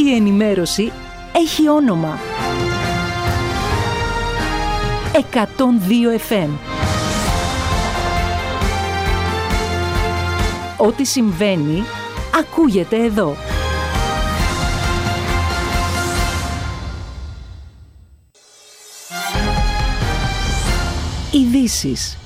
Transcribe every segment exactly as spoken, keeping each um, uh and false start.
η ενημέρωση έχει όνομα. εκατόν δύο εφ εμ. Ό,τι συμβαίνει, ακούγεται εδώ. Ειδήσεις.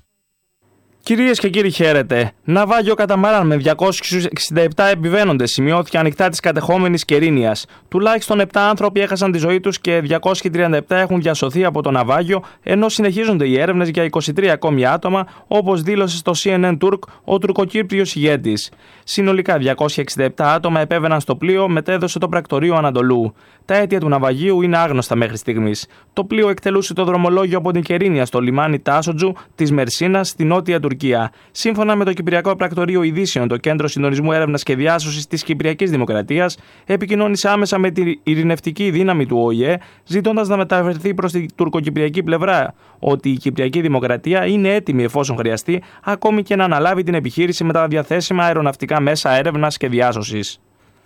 Κυρίες και κύριοι, χαίρετε. Ναυάγιο καταμάραν με διακόσιους εξήντα επτά επιβαίνοντες σημειώθηκε ανοιχτά της κατεχόμενης Κερίνιας. Τουλάχιστον επτά άνθρωποι έχασαν τη ζωή τους και διακόσιοι τριάντα επτά έχουν διασωθεί από το ναυάγιο, ενώ συνεχίζονται οι έρευνες για είκοσι τρία ακόμη άτομα, όπως δήλωσε στο σι εν εν Turk ο τουρκοκύπριος ηγέτης. Συνολικά διακόσια εξήντα επτά άτομα επέβαιναν στο πλοίο, μετέδωσε το πρακτορείο Ανατολού. Τα αίτια του ναυαγίου είναι άγνωστα μέχρι στιγμής. Το πλοίο εκτελούσε το δρομολόγιο από την Κερίνια στο λιμάνι Τάσοτζου της Μερσίνας στη νότια Τουρκία. Σύμφωνα με το Κυπριακό Πρακτορείο Ειδήσεων, το Κέντρο Συντονισμού Έρευνας και Διάσωσης της Κυπριακής Δημοκρατίας επικοινώνησε άμεσα με την ειρηνευτική δύναμη του Ο Η Ε, ζητώντας να μεταφερθεί προς την τουρκοκυπριακή πλευρά ότι η Κυπριακή Δημοκρατία είναι έτοιμη εφόσον χρειαστεί, ακόμη και να αναλάβει την επιχείρηση με τα διαθέσιμα αεροναυτικά μέσα έρευνας και διάσωσης.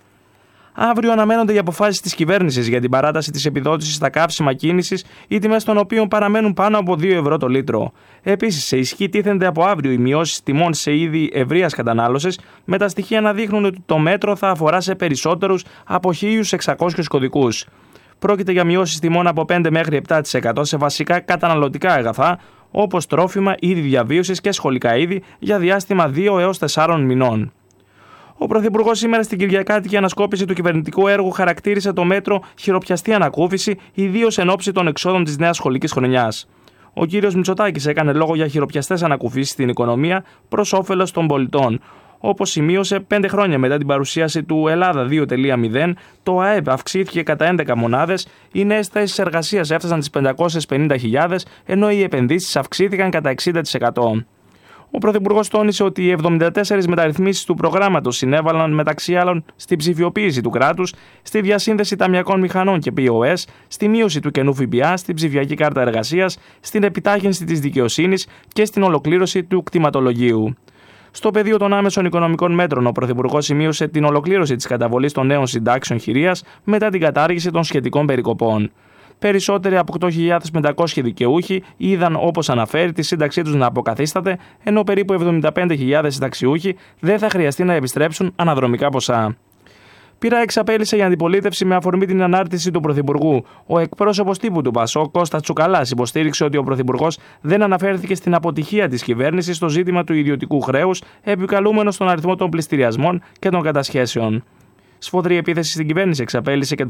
Αύριο αναμένονται οι αποφάσεις της κυβέρνησης για την παράταση της επιδότησης στα καύσιμα κίνησης, οι τιμές των οποίων παραμένουν πάνω από δύο ευρώ το λίτρο. Επίσης, σε ισχύ τίθενται από αύριο οι μειώσεις τιμών σε είδη ευρείας κατανάλωσης, με τα στοιχεία να δείχνουν ότι το μέτρο θα αφορά σε περισσότερους από χίλιους εξακόσιους κωδικούς. Πρόκειται για μειώσεις τιμών από πέντε μέχρι επτά τοις εκατό σε βασικά καταναλωτικά αγαθά, όπως τρόφιμα, είδη διαβίωσης και σχολικά είδη, για διάστημα δύο έως τεσσάρων μηνών. Ο Πρωθυπουργός σήμερα στην Κυριακάτικη ανασκόπηση του κυβερνητικού έργου χαρακτήρισε το μέτρο χειροπιαστή ανακούφιση, ιδίως εν ώψη των εξόδων της νέας σχολικής χρονιάς. Ο κύριος Μητσοτάκης έκανε λόγο για χειροπιαστές ανακουφίσεις στην οικονομία προς όφελος των πολιτών. Όπως σημείωσε, πέντε χρόνια μετά την παρουσίαση του Ελλάδα δύο κόμμα μηδέν, το ΑΕΠ αυξήθηκε κατά έντεκα μονάδες, οι νέες θέσεις εργασίας έφτασαν τις πεντακόσιες πενήντα χιλιάδες, ενώ οι επενδύσεις αυξήθηκαν κατά εξήντα τοις εκατό. Ο Πρωθυπουργός τόνισε ότι οι εβδομήντα τέσσερις μεταρρυθμίσεις του προγράμματος συνέβαλαν μεταξύ άλλων στην ψηφιοποίηση του κράτους, στη διασύνδεση ταμιακών μηχανών και πι ο ες, στη μείωση του κενού ΦΠΑ, στην ψηφιακή κάρτα εργασίας, στην επιτάχυνση της δικαιοσύνης και στην ολοκλήρωση του κτηματολογίου. Στο πεδίο των άμεσων οικονομικών μέτρων, ο Πρωθυπουργός σημείωσε την ολοκλήρωση της καταβολής των νέων συντάξεων χειρίας μετά την κατάργηση των σχετικών περικοπών. Περισσότεροι από οκτώ χιλιάδες πεντακόσιοι δικαιούχοι είδαν, όπως αναφέρει, τη σύνταξή τους να αποκαθίσταται, ενώ περίπου εβδομήντα πέντε χιλιάδες συνταξιούχοι δεν θα χρειαστεί να επιστρέψουν αναδρομικά ποσά. Πειρά εξαπέλυσε η αντιπολίτευση με αφορμή την ανάρτηση του Πρωθυπουργού. Ο εκπρόσωπος τύπου του ΠΑΣΟΚ, Κώστας Τσουκαλάς, υποστήριξε ότι ο Πρωθυπουργός δεν αναφέρθηκε στην αποτυχία της κυβέρνησης στο ζήτημα του ιδιωτικού χρέους, επικαλούμενο στον αριθμό των πληστηριασμών και των κατασχέσεων. Σφοδρή επίθεση στην κυβέρνηση εξαπέλυσε και